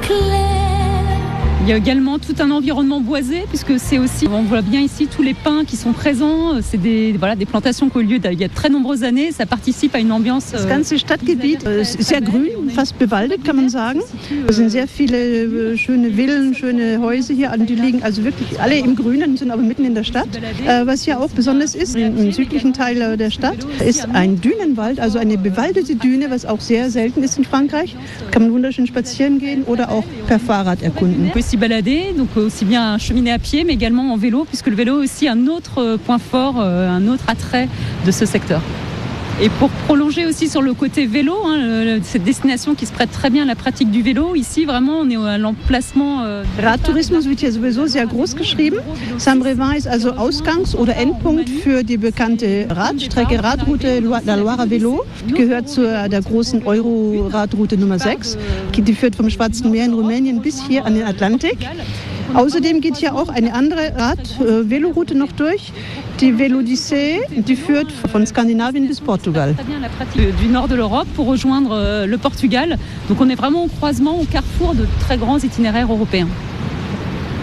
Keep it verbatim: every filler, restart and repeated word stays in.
Il y a également tout un environnement boisé, puisque c'est aussi, on voit bien ici tous les pins qui sont présents. C'est des, voilà, des plantations qui ont eu lieu il y a très nombreuses années. Ça participe à une ambiance. Das ganze Stadtgebiet ist sehr grün, fast bewaldet, kann man sagen. Es sind sehr viele schöne Villen, schöne Häuser hier, die liegen also wirklich alle im Grünen, sind aber mitten in der Stadt. Was hier auch besonders ist, im südlichen Teil der Stadt, ist ein Dünenwald, also eine bewaldete Düne, was auch sehr selten ist in Frankreich. Kann man wunderschön spazieren gehen oder auch per Fahrrad erkunden. Balader, donc aussi bien cheminer à pied mais également en vélo, puisque le vélo est aussi un autre point fort, un autre attrait de ce secteur. Et pour prolonger aussi sur le côté vélo, hein, cette destination qui se prête très bien à la pratique du Vélo, ici vraiment on est à l'emplacement. Euh, Radtourismus wird hier sowieso sehr groß geschrieben. Saint-Brévin ist also Ausgangs- oder Endpunkt für die bekannte Radstrecke, Radroute der Loire Vélo. Die gehört zu der großen Euro-Radroute Nummer sechs. Die führt vom Schwarzen Meer in Rumänien bis hier an den Atlantik. Außerdem geht hier auch eine andere Rad-Veloroute noch durch, die Vélodyssée, die führt von Skandinavien bis Portugal. Du nord de l'Europe pour rejoindre le Portugal. Donc on est vraiment au croisement, au carrefour de très grands itinéraires européens.